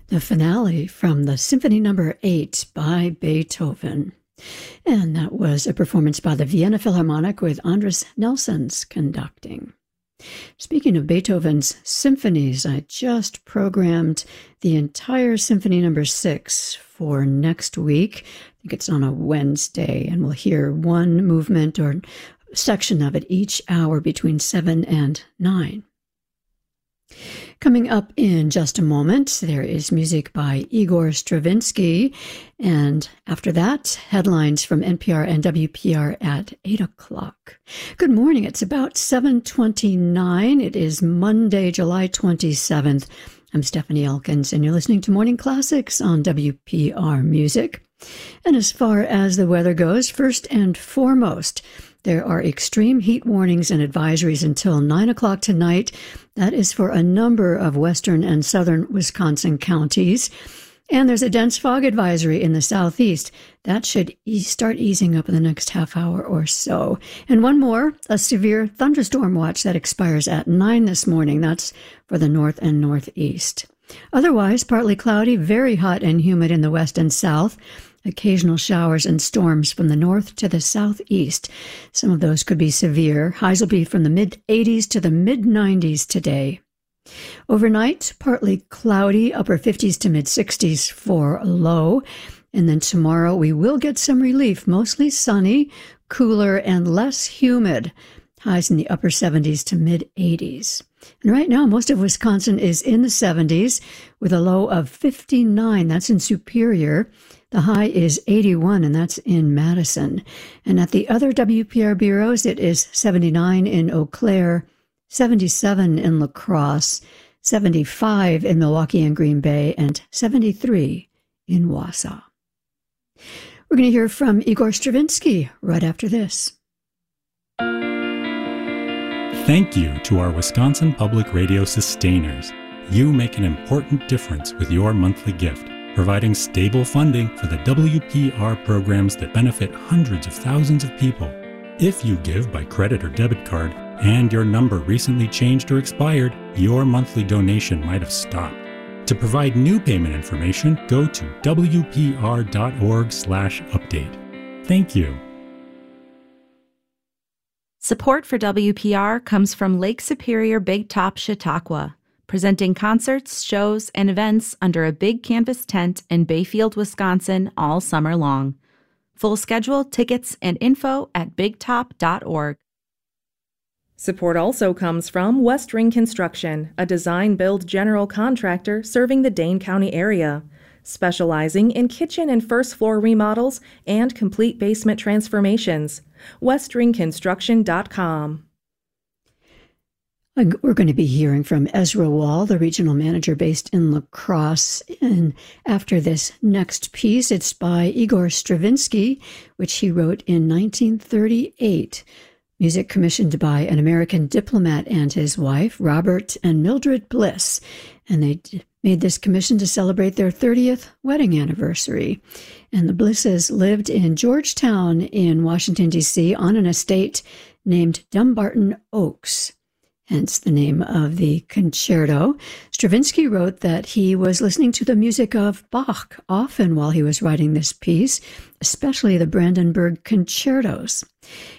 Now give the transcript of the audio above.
The finale from the Symphony No. 8 by Beethoven. And that was a performance by the Vienna Philharmonic with Andris Nelsons conducting. Speaking of Beethoven's symphonies, I just programmed the entire Symphony No. 6 for next week. I think it's on a Wednesday, and we'll hear one movement or section of it each hour between 7 and 9. Coming up in just a moment, there is music by Igor Stravinsky, and after that, headlines from NPR and WPR at 8 o'clock. Good morning, it's about 7:29. It is Monday, July 27th. I'm Stephanie Elkins, and you're listening to Morning Classics on WPR Music. And as far as the weather goes, first and foremost, there are extreme heat warnings and advisories until 9 o'clock tonight. That is for a number of western and southern Wisconsin counties. And there's a dense fog advisory in the southeast. That should start easing up in the next half hour or so. And one more, a severe thunderstorm watch that expires at 9 this morning. That's for the north and northeast. Otherwise, partly cloudy, very hot and humid in the west and south. Occasional showers and storms from the north to the southeast. Some of those could be severe. Highs will be from the mid-80s to the mid-90s today. Overnight, partly cloudy, upper 50s to mid-60s for low. And then tomorrow we will get some relief, mostly sunny, cooler, and less humid. Highs in the upper 70s to mid-80s. And right now, most of Wisconsin is in the 70s with a low of 59. That's in Superior. The high is 81, and that's in Madison. And at the other WPR bureaus, it is 79 in Eau Claire, 77 in La Crosse, 75 in Milwaukee and Green Bay, and 73 in Wausau. We're going to hear from Igor Stravinsky right after this. Thank you to our Wisconsin Public Radio sustainers. You make an important difference with your monthly gift, providing stable funding for the WPR programs that benefit hundreds of thousands of people. If you give by credit or debit card and your number recently changed or expired, your monthly donation might have stopped. To provide new payment information, go to wpr.org/update. Thank you. Support for WPR comes from Lake Superior Big Top Chautauqua, presenting concerts, shows, and events under a big canvas tent in Bayfield, Wisconsin all summer long. Full schedule, tickets, and info at bigtop.org. Support also comes from West Ring Construction, a design-build general contractor serving the Dane County area, specializing in kitchen and first-floor remodels and complete basement transformations. westringconstruction.com. We're going to be hearing from Ezra Wall, the regional manager based in La Crosse. And after this next piece, it's by Igor Stravinsky, which he wrote in 1938. Music commissioned by an American diplomat and his wife, Robert and Mildred Bliss. And they made this commission to celebrate their 30th wedding anniversary. And the Blisses lived in Georgetown in Washington, D.C. on an estate named Dumbarton Oaks, hence the name of the concerto. Stravinsky wrote that he was listening to the music of Bach often while he was writing this piece, especially the Brandenburg concertos.